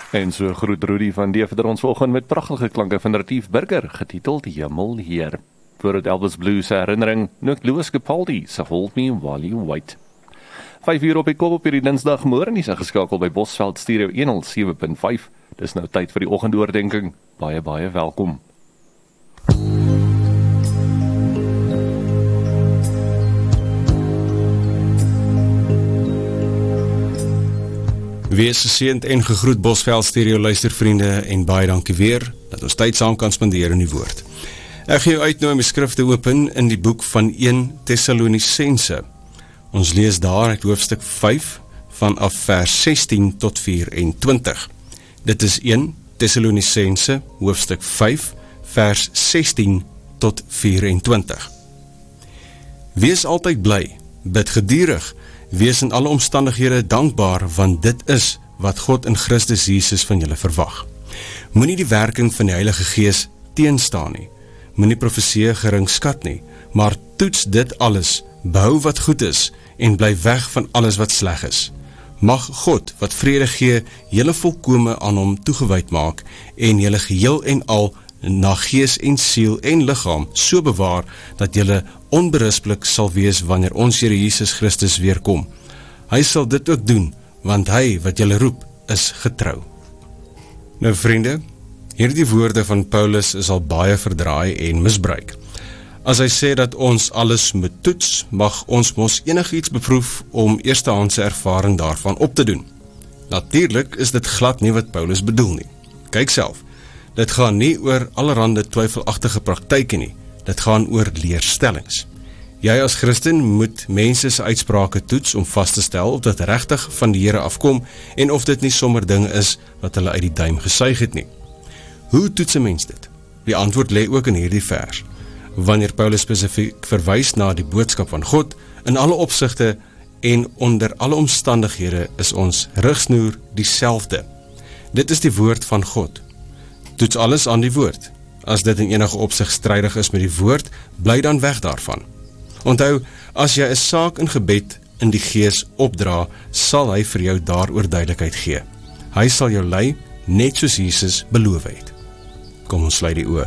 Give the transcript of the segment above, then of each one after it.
En so groet Rudy van Deventer ons vanoggend met pragtige klanke van Retief Burger, getiteld Hemelheer. Voor het Elvis Blues herinnering, Nick Louis Capaldi, se Hold Me While You Wait. 5 uur op die kop op hierdie dinsdagmôre, is ingeskakel by Bosveld Stereo 107.5. Dis nou tyd vir die oggendoordenking. Baie welkom. Wees geseënd en gegroet Bosveld Stereo luistervriende en baie dankie weer dat ons tyd saam kan spandeer in die woord. Ek gaan jou uitnooi om die skrifte open in die boek van 1 Tessalonisense. Ons lees daar uit hoofstuk 5 vanaf vers 16 tot 24. Dit is 1 Tessalonisense hoofstuk 5 vers 16 tot 24. Wees altyd bly, bid geduldig, wees in alle omstandighede dankbaar, want dit is wat God in Christus Jesus van julle verwag. Moenie die werking van die Heilige Gees teenstaan nie, moenie profeseë geringskat nie, maar toets dit alles, behou wat goed is, en bly weg van alles wat sleg is. Mag God, wat vrede gee, julle volkome aan hom toegewyd maak, en julle geheel en al na gees en siel en liggaam so bewaar, dat julle onberispelik sal wees wanneer ons Here Jesus Christus weerkom. Hy sal dit ook doen, want hy wat julle roep, is getrou. Nou vriende, hierdie woorde van Paulus is al baie verdraai en misbruik. As hy sê dat ons alles moet toets, mag ons mos enigiets beproef om eerstehandse ervaring daarvan op te doen. Natuurlijk is dit glad nie wat Paulus bedoel nie. Kyk self, dit gaan nie oor allerhande twyfelagtige praktyke nie, dit gaan oor leerstellings. Jy as Christen moet mense se uitsprake toets om vas te stel of dit regtig van die Here afkom en of dit nie sommer dinge is wat hulle uit die duim gesuig het nie. Hoe toets 'n mens dit? Die antwoord lê ook in hierdie vers. Wanneer Paulus spesifiek verwys na die boodskap van God, in alle opsigte en onder alle omstandighede is ons rigsnoer dieselfde. Dit is die woord van God. Toets alles aan die woord. As dit in enige opsig strydig is met die woord, bly dan weg daarvan. Onthou, as jy 'n saak in gebed in die Gees opdra, sal hy vir jou daaroor duidelikheid gee. Hy sal jou lei, net soos Jesus beloof het. Kom ons sluit die oë.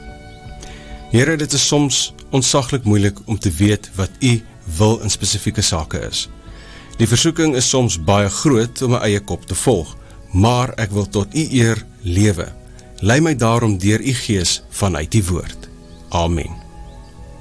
Here, dit is soms ontsaglik moeilik om te weet wat U wil in spesifieke sake is. Die versoeking is soms baie groot om my eie kop te volg, maar ek wil tot U eer lewe. Lei my daarom deur U Gees vanuit die woord. Amen.